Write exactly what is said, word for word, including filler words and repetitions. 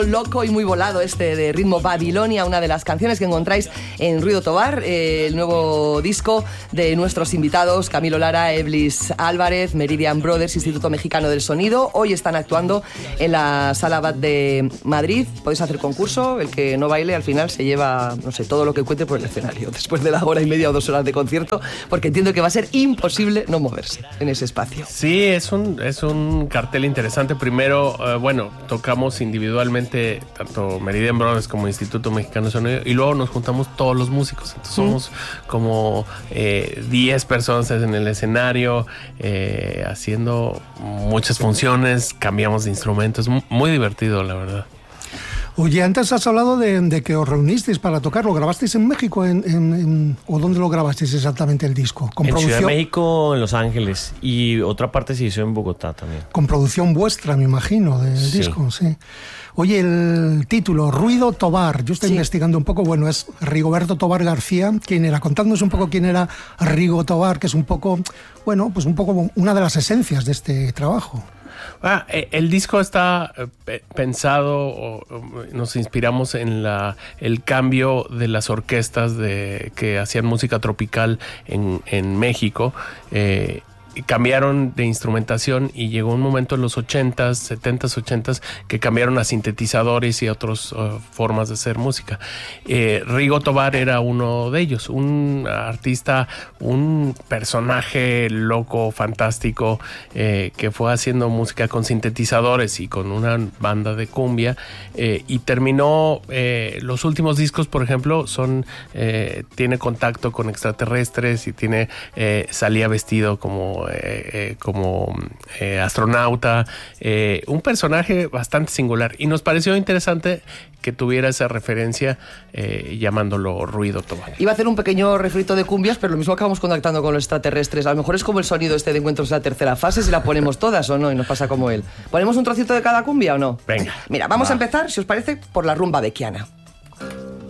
Loco y muy volado este de ritmo Babilonia, una de las canciones que encontráis en Ruido Tobar, eh, el nuevo disco de nuestros invitados Camilo Lara, Eblis Álvarez, Meridian Brothers, Instituto Mexicano del Sonido. Hoy están actuando en la Sala Bat de Madrid. Podéis hacer concurso, el que no baile al final se lleva, no sé, todo lo que encuentre por el escenario después de la hora y media o dos horas de concierto, porque entiendo que va a ser imposible no moverse en ese espacio. Sí, es un, es un cartel interesante. Primero, uh, bueno, tocamos individualmente tanto Meridian Brothers como Instituto Mexicano de Sonido, y luego nos juntamos todos los músicos. Entonces mm. somos como eh, diez personas en el escenario, eh, haciendo muchas funciones, cambiamos de instrumentos, muy divertido, la verdad. Oye, antes has hablado de, de que os reunisteis para tocar. ¿Lo grabasteis en México en, en, en, o dónde lo grabasteis exactamente el disco? ¿Con en producción? Ciudad de México, en Los Ángeles, y otra parte se hizo en Bogotá también. Con producción vuestra, me imagino, del sí. disco, sí. Oye, el título, Ruido Tobar. Yo estoy sí. investigando un poco, bueno, es Rigoberto Tobar García. ¿Quién era? Contadnos un poco quién era Rigo Tobar, que es un poco, bueno, pues un poco una de las esencias de este trabajo. Ah, el disco está pensado, o, nos inspiramos en la, el cambio de las orquestas de, que hacían música tropical en, en México. Eh, cambiaron de instrumentación y llegó un momento en los ochentas, setentas, ochentas que cambiaron a sintetizadores y a otras uh, formas de hacer música. Eh, Rigo Tobar era uno de ellos, un artista, un personaje loco, fantástico, eh, que fue haciendo música con sintetizadores y con una banda de cumbia, eh, y terminó, eh, los últimos discos, por ejemplo, son eh, tiene contacto con extraterrestres y tiene eh, salía vestido como Eh, eh, como eh, astronauta, eh, un personaje bastante singular, y nos pareció interesante que tuviera esa referencia, eh, llamándolo Ruido Tobar. Iba a hacer un pequeño refrito de cumbias, pero lo mismo acabamos contactando con los extraterrestres. A lo mejor es como el sonido este de Encuentros en la tercera fase, si la ponemos todas o no, y nos pasa como él. ¿Ponemos un trocito de cada cumbia o no? Venga. Mira, vamos Va. a empezar, si os parece, por la rumba bequiana.